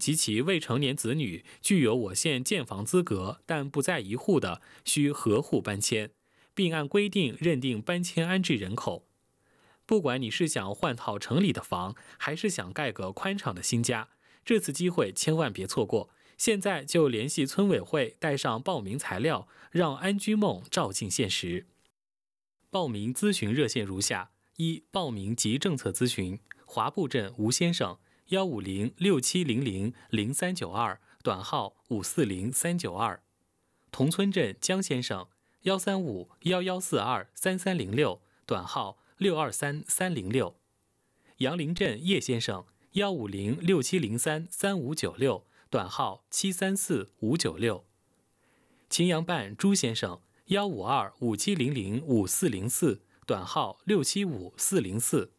及其未成年子女具有我县建房资格但不在一户的，需合户搬迁，并按规定认定搬迁安置人口。不管你是想换套城里的房，还是想盖个宽敞的新家，这次机会千万别错过。现在就联系村委会，带上报名材料，让安居梦照进现实。报名咨询热线如下：一、报名及政策咨询，华埠镇吴先生15067000392，短号540392；同村镇江先生13511423306，短号623306；杨林镇叶先生15067033596，短号734596；秦阳办朱先生15257005404，短号675404；